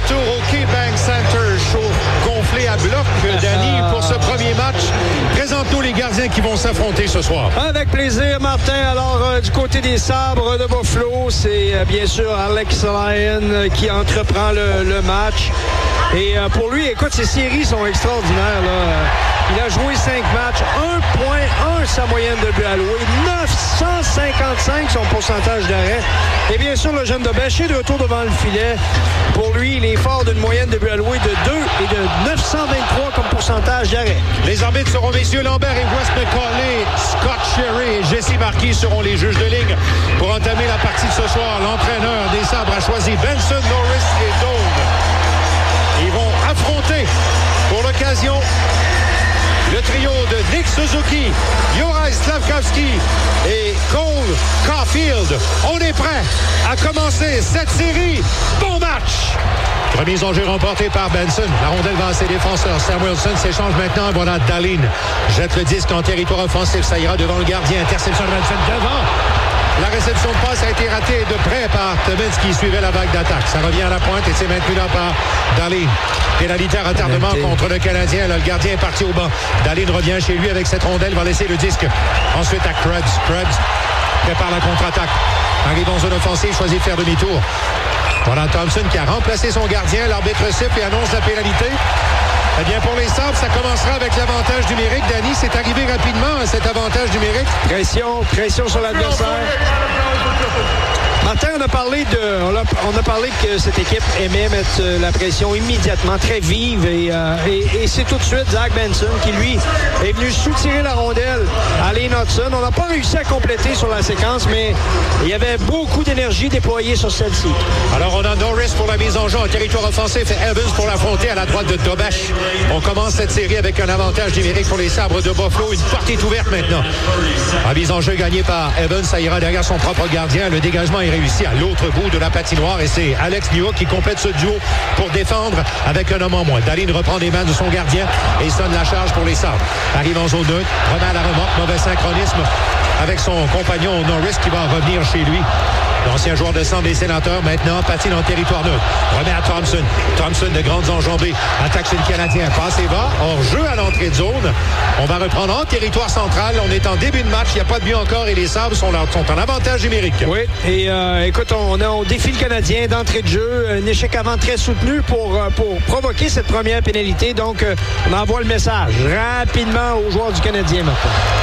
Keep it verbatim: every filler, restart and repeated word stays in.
retour au KeyBank Center, show gonflé à bloc, Danny, pour ce premier match. Présente-nous les gardiens qui vont s'affronter ce soir. Avec plaisir, Martin. Alors, euh, du côté des Sabres de Buffalo, c'est euh, bien sûr Alex Lyon euh, qui entreprend le, le match. Et euh, pour lui, écoute, ses séries sont extraordinaires, là. Il a joué cinq matchs, un virgule un sa moyenne de but alloué, neuf cent cinquante-cinq son pourcentage d'arrêt. Et bien sûr, le jeune de Bécher de retour devant le filet. Pour lui, il est fort d'une moyenne de but alloué de deux et de neuf cent vingt-trois comme pourcentage d'arrêt. Les arbitres seront messieurs Lambert et Wes McCauley. Scott Sherry et Jesse Marquis seront les juges de ligne pour entamer la partie de ce soir. L'entraîneur des Sabres a choisi Benson, Norris et Doan. Ils vont affronter pour l'occasion le trio de Nick Suzuki, Juraj Slafkovský et Cole Caulfield. On est prêt à commencer cette série. Bon match! Remise en jeu remportée par Benson. La rondelle va à ses défenseurs. Samuelson s'échange maintenant. Voilà Dahlin. Jette le disque en territoire offensif. Ça ira devant le gardien. Interception de Benson devant. La réception de passe a été ratée de près par Timmins qui suivait la vague d'attaque. Ça revient à la pointe et c'est maintenu là par Dahlin. Pénalité à retardement Pénalité. contre le Canadien. Là, le gardien est parti au banc. Dahlin revient chez lui avec cette rondelle. Va laisser le disque. Ensuite à Krebs. Krebs prépare la contre-attaque. Arrive en zone offensive. Choisit de faire demi-tour. Voilà Thompson qui a remplacé son gardien. L'arbitre siffle et annonce la pénalité. Eh bien, pour les Sabres, ça commencera avec l'avantage numérique. Danny, c'est arrivé rapidement, cet avantage numérique. Pression, pression sur l'adversaire. Martin, on a parlé de, on a, on a parlé que cette équipe aimait mettre la pression immédiatement, très vive, et, euh, et, et c'est tout de suite Zach Benson qui, lui, est venu soutirer la rondelle à Lane Hudson. On n'a pas réussi à compléter sur la séquence, mais il y avait beaucoup d'énergie déployée sur celle-ci. Alors, on a Norris pour la mise en jeu en territoire offensif et Evans pour l'affronter à la droite de Dobash. On commence cette série avec un avantage numérique pour les Sabres de Buffalo. Une partie est ouverte maintenant. La mise en jeu gagnée par Evans, ça ira derrière son propre gardien. Le dégagement est réussi à l'autre bout de la patinoire et c'est Alex Newhook qui complète ce duo pour défendre avec un homme en moins. Dahlin reprend les mains de son gardien et sonne la charge pour les Sabres. Arrive en zone neutre, remet à la remorque, mauvais synchronisme avec son compagnon Norris qui va revenir chez lui. L'ancien joueur de centre des Sénateurs, maintenant, patine en territoire neutre. Remet à Thompson. Thompson de grandes enjambées. Attaque chez le Canadien. Passe et va. Hors jeu à l'entrée de zone. On va reprendre en territoire central. On est en début de match. Il n'y a pas de but encore et les Sabres sont, là, sont en avantage numérique. Oui. Et euh, écoute, on, on défie le Canadien d'entrée de jeu. Un échec avant très soutenu pour, pour provoquer cette première pénalité. Donc, on envoie le message rapidement aux joueurs du Canadien maintenant.